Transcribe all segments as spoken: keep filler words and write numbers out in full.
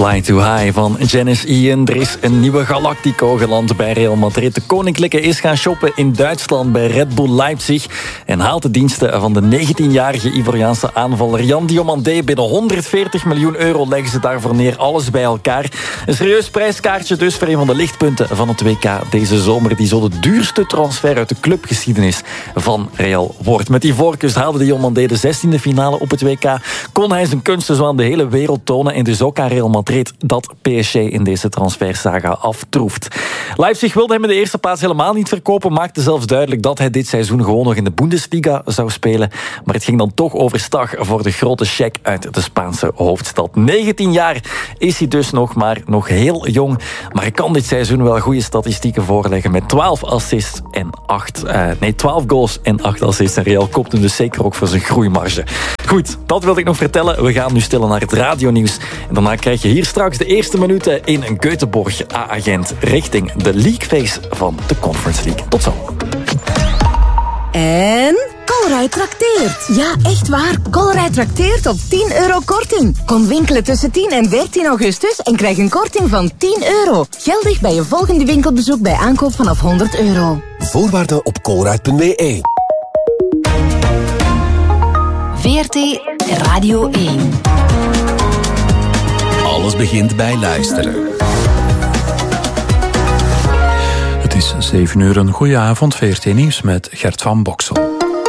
Fly Too High van Janis Ian. Er is een nieuwe Galactico geland bij Real Madrid. De Koninklijke is gaan shoppen in Duitsland bij Red Bull Leipzig en haalt de diensten van de negentienjarige Ivoriaanse aanvaller Jan Diomandé. Binnen honderdveertig miljoen euro leggen ze daarvoor neer, alles bij elkaar. Een serieus prijskaartje dus voor een van de lichtpunten van het W K deze zomer, die zo de duurste transfer uit de clubgeschiedenis van Real wordt. Met die voorkeur haalde Diomandé de zestiende finale op het W K. Kon hij zijn kunsten zo aan de hele wereld tonen en dus ook aan Real Madrid dat P S G in deze transfersaga aftroeft. Leipzig wilde hem in de eerste plaats helemaal niet verkopen, maakte zelfs duidelijk dat hij dit seizoen gewoon nog in de Bundesliga zou spelen. Maar het ging dan toch overstag voor de grote check uit de Spaanse hoofdstad. negentien jaar is hij dus nog, maar nog heel jong. Maar hij kan dit seizoen wel goede statistieken voorleggen met twaalf assists en acht, uh, nee, twaalf goals en acht assists. En Real koopt hem dus zeker ook voor zijn groeimarge. Goed, dat wilde ik nog vertellen. We gaan nu stillen naar het radionieuws. En daarna krijg je hier straks de eerste minuten in een Göteborg A-agent richting de league phase van de Conference League. Tot zo. En Colruyt trakteert. Ja, echt waar. Colruyt trakteert op tien euro korting. Kom winkelen tussen tien en dertien augustus en krijg een korting van tien euro. Geldig bij je volgende winkelbezoek bij aankoop vanaf honderd euro. Voorwaarden op colruyt punt b e. V R T Radio één. Alles begint bij luisteren. Het is zeven uur, een goeie avond. V R T Nieuws met Gert van Boksel.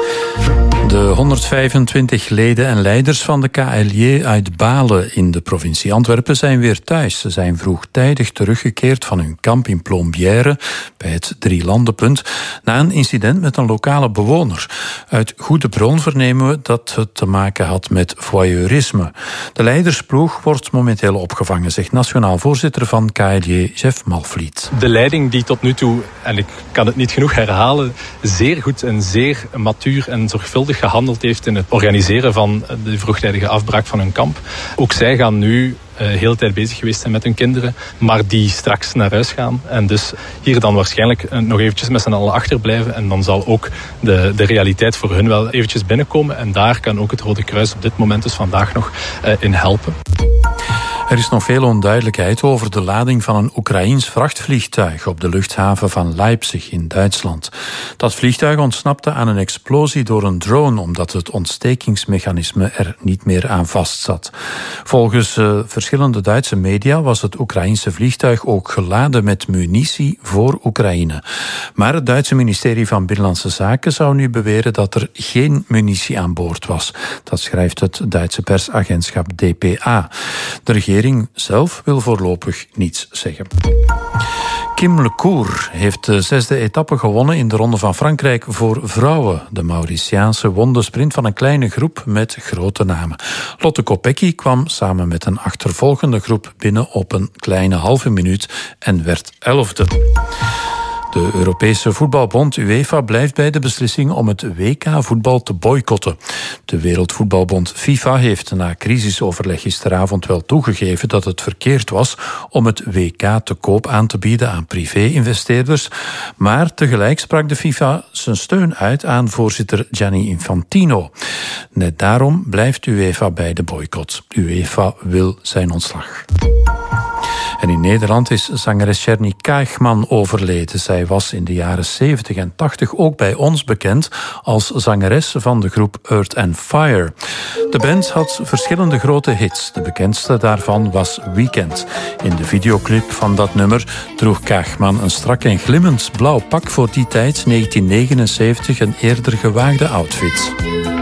De honderdvijfentwintig leden en leiders van de K L J uit Balen in de provincie Antwerpen zijn weer thuis. Ze zijn vroegtijdig teruggekeerd van hun kamp in Plombière bij het Drielandenpunt na een incident met een lokale bewoner. Uit goede bron vernemen we dat het te maken had met voyeurisme. De leidersploeg wordt momenteel opgevangen, zegt nationaal voorzitter van K L J, Jeff Malvliet. De leiding die tot nu toe, en ik kan het niet genoeg herhalen, zeer goed en zeer matuur en zorgvuldig gehandeld heeft in het organiseren van de vroegtijdige afbraak van hun kamp. Ook zij gaan nu uh, heel de tijd bezig geweest zijn met hun kinderen, maar die straks naar huis gaan. En dus hier dan waarschijnlijk uh, nog eventjes met z'n allen achterblijven. En dan zal ook de, de realiteit voor hun wel eventjes binnenkomen. En daar kan ook het Rode Kruis op dit moment, dus vandaag nog, uh, in helpen. Er is nog veel onduidelijkheid over de lading van een Oekraïens vrachtvliegtuig op de luchthaven van Leipzig in Duitsland. Dat vliegtuig ontsnapte aan een explosie door een drone omdat het ontstekingsmechanisme er niet meer aan vastzat. Volgens uh, verschillende Duitse media was het Oekraïense vliegtuig ook geladen met munitie voor Oekraïne. Maar het Duitse ministerie van Binnenlandse Zaken zou nu beweren dat er geen munitie aan boord was. Dat schrijft het Duitse persagentschap D P A. De regering zelf wil voorlopig niets zeggen. Kim Lecour heeft de zesde etappe gewonnen in de Ronde van Frankrijk voor vrouwen. De Mauritiaanse won de sprint van een kleine groep met grote namen. Lotte Kopecky kwam samen met een achtervolgende groep binnen op een kleine halve minuut en werd elfde. De Europese voetbalbond UEFA blijft bij de beslissing om het W K-voetbal te boycotten. De Wereldvoetbalbond FIFA heeft na crisisoverleg gisteravond wel toegegeven dat het verkeerd was om het W K te koop aan te bieden aan privé-investeerders. Maar tegelijk sprak de FIFA zijn steun uit aan voorzitter Gianni Infantino. Net daarom blijft UEFA bij de boycott. UEFA wil zijn ontslag. En in Nederland is zangeres Sherny Kaagman overleden. Zij was in de jaren zeventig en tachtig ook bij ons bekend als zangeres van de groep Earth and Fire. De band had verschillende grote hits. De bekendste daarvan was Weekend. In de videoclip van dat nummer droeg Kaagman een strak en glimmend blauw pak, voor die tijd negentien negenenzeventig een eerder gewaagde outfit.